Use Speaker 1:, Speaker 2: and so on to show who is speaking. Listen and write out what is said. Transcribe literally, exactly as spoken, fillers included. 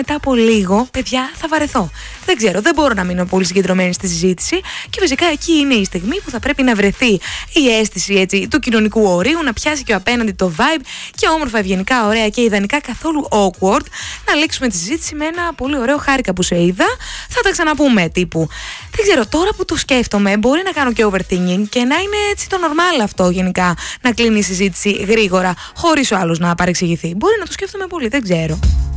Speaker 1: μετά από λίγο, παιδιά, θα βαρεθώ. Δεν ξέρω, δεν μπορώ να μείνω πολύ συγκεντρωμένη στη συζήτηση. Και φυσικά εκεί είναι η στιγμή που θα πρέπει να βρεθεί η αίσθηση έτσι, του κοινωνικού ορίου, να πιάσει και ο απέναντι το vibe και όμορφα, ευγενικά, ωραία και ιδανικά καθόλου awkward να λήξουμε τη συζήτηση με ένα πολύ ωραίο χάρηκα που σε είδα. Θα τα ξαναπούμε τύπου. Δεν ξέρω, τώρα που το σκέφτομαι, μπορεί να κάνω και overthinking και να είναι έτσι το normal αυτό γενικά. Να κλείνει η συζήτηση γρήγορα, χωρίς ο άλλος να παρεξηγηθεί. Μπορεί να το σκέφτομαι πολύ, δεν ξέρω.